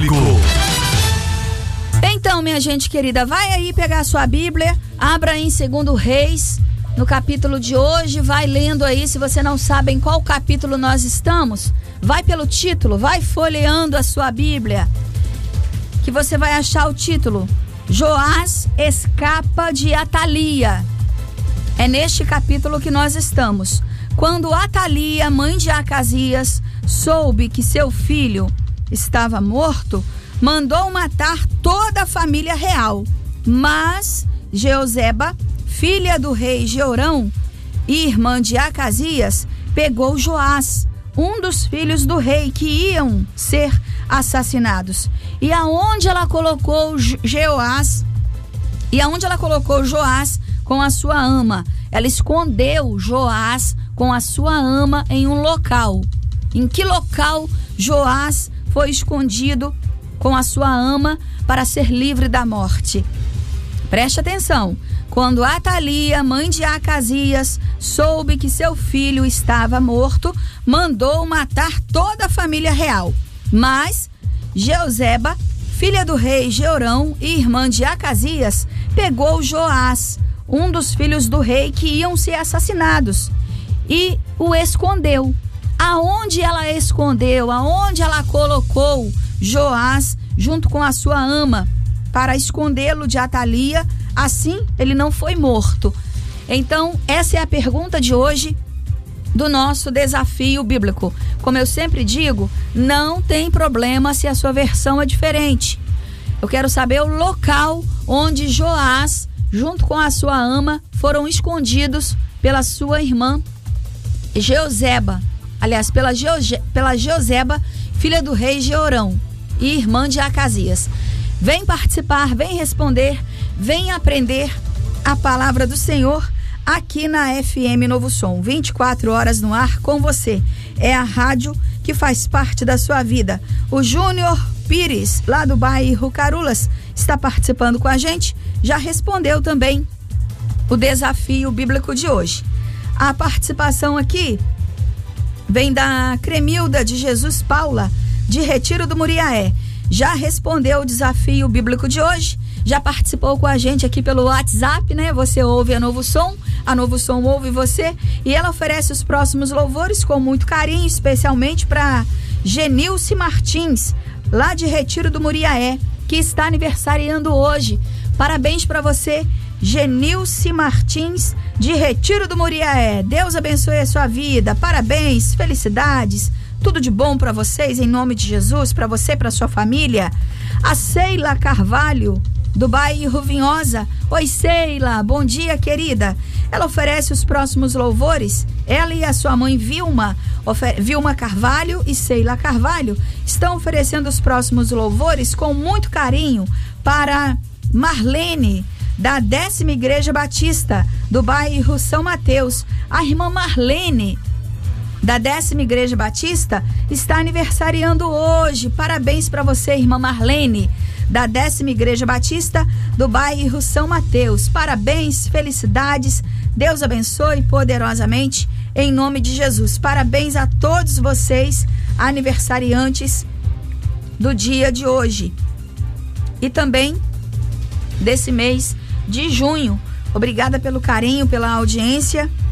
Bíblico. Então, minha gente querida, vai aí pegar a sua Bíblia, abra em 2 Reis, no capítulo de hoje, vai lendo aí. Se você não sabe em qual capítulo nós estamos, vai pelo título, vai folheando a sua Bíblia, que você vai achar o título: Joás escapa de Atalia. É neste capítulo que nós estamos. Quando Atalia, mãe de Acasias, soube que seu filho estava morto, mandou matar toda a família real. Mas Jeozeba, filha do rei Jeorão e irmã de Acasias, pegou Joás, um dos filhos do rei que iam ser assassinados. E aonde ela colocou Joás com a sua ama? Ela escondeu Joás com a sua ama em um local. Em que local Joás foi escondido com a sua ama para ser livre da morte? Preste atenção. Quando Atalia, mãe de Acasias, soube que seu filho estava morto, mandou matar toda a família real. Mas Jeozeba, filha do rei Jeorão e irmã de Acasias, pegou Joás, um dos filhos do rei que iam ser assassinados, e o escondeu. Aonde ela escondeu? Aonde ela colocou Joás junto com a sua ama para escondê-lo de Atalia? Assim ele não foi morto. Então essa é a pergunta de hoje do nosso desafio bíblico. Como eu sempre digo, não tem problema se a sua versão é diferente. Eu quero saber o local onde Joás, junto com a sua ama, foram escondidos pela sua irmã Jeozeba. Aliás, pela Jeozeba, filha do rei Jeorão e irmã de Acasias. Vem participar, vem responder, vem aprender a palavra do Senhor aqui na FM Novo Som. 24 horas no ar com você. É a rádio que faz parte da sua vida. O Júnior Pires, lá do bairro Carulas, está participando com a gente. Já respondeu também o desafio bíblico de hoje. A participação aqui vem da Cremilda de Jesus Paula, de Retiro do Muriaé. Já respondeu o desafio bíblico de hoje, já participou com a gente aqui pelo WhatsApp, né? Você ouve a Novo Som ouve você, e ela oferece os próximos louvores com muito carinho, especialmente para Genilce Martins, lá de Retiro do Muriaé, que está aniversariando hoje. Parabéns para você, Genilce Martins, de Retiro do Muriaé. Deus abençoe a sua vida. Parabéns, felicidades, tudo de bom para vocês, em nome de Jesus, para você, para sua família. A Sheila Carvalho, do bairro Vinhosa. Oi, Sheila, bom dia, querida. Ela oferece os próximos louvores. Ela e a sua mãe Vilma Carvalho e Sheila Carvalho estão oferecendo os próximos louvores com muito carinho para Marlene, da 10ª Igreja Batista, do bairro São Mateus. A irmã Marlene, da 10ª Igreja Batista, está aniversariando hoje. Parabéns para você, irmã Marlene, da 10ª Igreja Batista, do bairro São Mateus. Parabéns, felicidades, Deus abençoe poderosamente, em nome de Jesus. Parabéns a todos vocês, aniversariantes do dia de hoje e também desse mês de junho. Obrigada pelo carinho, pela audiência.